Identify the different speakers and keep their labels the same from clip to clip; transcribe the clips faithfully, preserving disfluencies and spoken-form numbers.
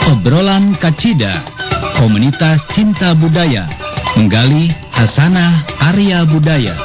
Speaker 1: Obrolan Kacida, komunitas cinta budaya, menggali hasanah karya budaya.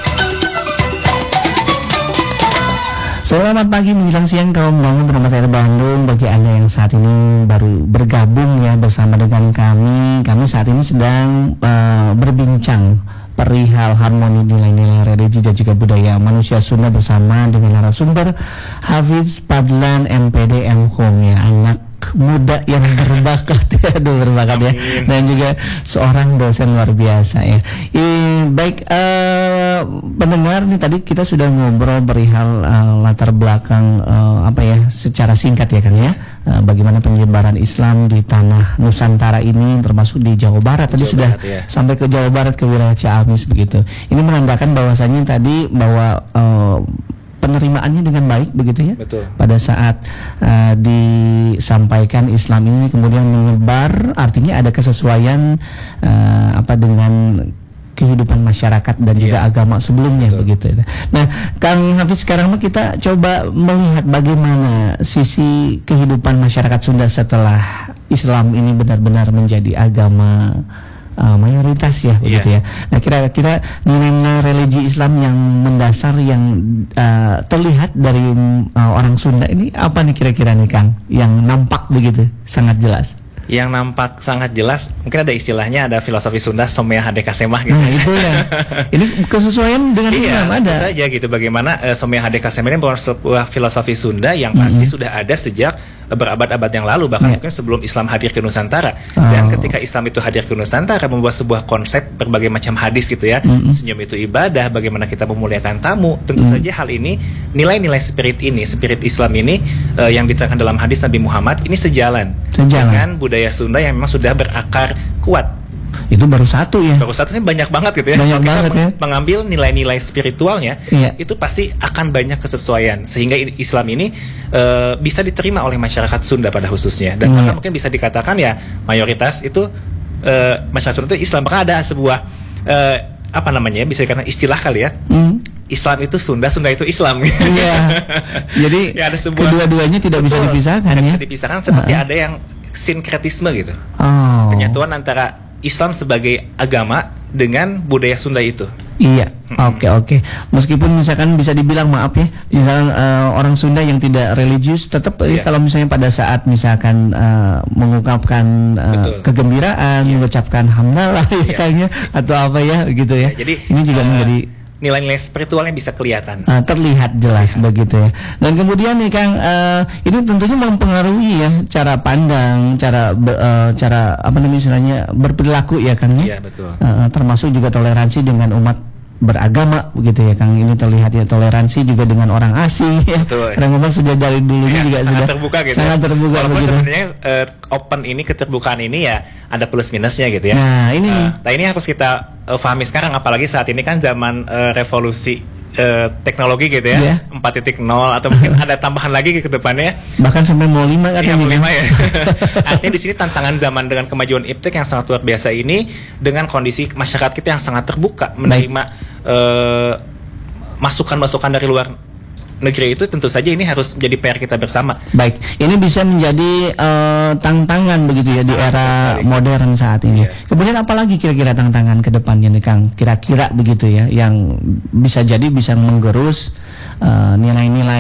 Speaker 2: Selamat pagi menjelang siang kaum bangun bernama saya Bandung. Bagi Anda yang saat ini baru bergabung ya bersama dengan kami, kami saat ini sedang uh, berbincang perihal harmoni nilai-nilai religi dan juga budaya manusia Sunda bersama dengan narasumber Hafiz Padlan M P D M Home ya, anak muda yang berbakat ya, aduh berbakat ya, dan juga seorang dosen luar biasa ya. I, baik uh, pendengar nih, tadi kita sudah ngobrol perihal uh, latar belakang uh, apa ya secara singkat ya kan ya, uh, bagaimana penyebaran Islam di tanah Nusantara ini termasuk di Jawa Barat tadi Jawa sudah Barat, ya. Sampai ke Jawa Barat ke wilayah Ciamis begitu. Ini menandakan bahwasanya tadi bahwa uh, penerimaannya dengan baik begitu ya. Betul. Pada saat uh, disampaikan Islam ini kemudian menyebar, artinya ada kesesuaian uh, apa dengan kehidupan masyarakat dan yeah. juga agama sebelumnya. Betul. Begitu. Nah, Kang Hafiz, sekarang kita coba melihat bagaimana sisi kehidupan masyarakat Sunda setelah Islam ini benar-benar menjadi agama Uh, mayoritas ya begitu yeah. ya. Nah, kira-kira nilai-nilai religi Islam yang mendasar yang uh, terlihat dari uh, orang Sunda ini apa nih kira-kira nih Kang, yang nampak begitu sangat jelas?
Speaker 3: Yang nampak sangat jelas, mungkin ada istilahnya, ada filosofi Sunda Somea Hadeka Semah gitu.
Speaker 2: Nah, itu ya. Ini kesesuaian dengan
Speaker 3: iya,
Speaker 2: Islam ada.
Speaker 3: saja gitu. Bagaimana uh, Somea Hadeka Semah ini merupakan sebuah filosofi Sunda yang pasti mm-hmm. sudah ada sejak berabad-abad yang lalu, bahkan yeah. mungkin sebelum Islam hadir ke Nusantara. Oh. Dan ketika Islam itu hadir ke Nusantara, membuat sebuah konsep berbagai macam hadis gitu ya. Mm-hmm. Senyum itu ibadah, bagaimana kita memuliakan tamu. Tentu mm-hmm. saja hal ini, nilai-nilai spirit ini, spirit Islam ini uh, yang diterangkan dalam hadis Nabi Muhammad ini sejalan, sejalan dengan budaya Sunda yang memang sudah berakar kuat.
Speaker 2: Itu baru satu ya.
Speaker 3: Baru satu sih banyak banget gitu ya.
Speaker 2: Banyak
Speaker 3: kita
Speaker 2: banget ya.
Speaker 3: Mengambil nilai-nilai spiritualnya, iya. itu pasti akan banyak kesesuaian sehingga Islam ini uh, bisa diterima oleh masyarakat Sunda pada khususnya. Dan bahkan iya. mungkin bisa dikatakan ya mayoritas itu uh, masyarakat Sunda itu Islam. Karena ada sebuah uh, apa namanya? Bisa dikatakan istilah kali ya. Mm. Islam itu Sunda, Sunda itu Islam. Iya.
Speaker 2: Jadi ya, ada sebuah, kedua-duanya tidak bisa dipisahkan ya.
Speaker 3: Bisa dipisahkan seperti uh-huh. ada yang sinkretisme gitu.
Speaker 2: Oh.
Speaker 3: Penyatuan antara Islam sebagai agama dengan budaya Sunda itu.
Speaker 2: Iya, oke okay, oke. Okay. Meskipun misalkan bisa dibilang maaf ya, misalkan uh, orang Sunda yang tidak religius, tetap yeah. kalau misalnya pada saat misalkan uh, mengungkapkan uh, kegembiraan, yeah. mengucapkan hamdalah yeah. ya kayaknya atau apa ya gitu ya. Yeah, jadi ini juga uh, menjadi
Speaker 3: nilai-nilai spiritualnya bisa kelihatan,
Speaker 2: uh, terlihat jelas ya. Begitu ya. Dan kemudian nih Kang, uh, ini tentunya mempengaruhi ya cara pandang, cara uh, cara apa namanya istilahnya berperilaku ya Kang ya.
Speaker 3: Iya betul.
Speaker 2: Uh, termasuk juga toleransi dengan umat beragama begitu ya Kang. Ini terlihat ya toleransi juga dengan orang asing ya.
Speaker 3: Betul.
Speaker 2: Karena memang sudah dari dulunya ya, juga
Speaker 3: sangat
Speaker 2: sudah
Speaker 3: terbuka gitu.
Speaker 2: Sangat terbuka.
Speaker 3: Walaupun
Speaker 2: begitu.
Speaker 3: Sebenarnya uh, open ini, keterbukaan ini ya ada plus minusnya gitu ya.
Speaker 2: Nah ini, uh,
Speaker 3: nah ini harus kita uh, pahami sekarang, apalagi saat ini kan zaman uh, revolusi uh, teknologi gitu ya, yeah. empat titik nol atau mungkin ada tambahan lagi ke depannya.
Speaker 2: Bahkan sampai mau lima katanya.
Speaker 3: Iya, mau lima ya. Artinya di sini tantangan zaman dengan kemajuan iptek yang sangat luar biasa ini, dengan kondisi masyarakat kita yang sangat terbuka menerima uh, masukan-masukan dari luar negeri, itu tentu saja ini harus menjadi P R kita bersama.
Speaker 2: Baik, ini bisa menjadi uh, tantangan begitu ya di ah, era modern saat ini. Yeah. Kemudian apalagi kira-kira tantangan ke depannya nih Kang? Kira-kira begitu ya, yang bisa jadi bisa menggerus uh, nilai-nilai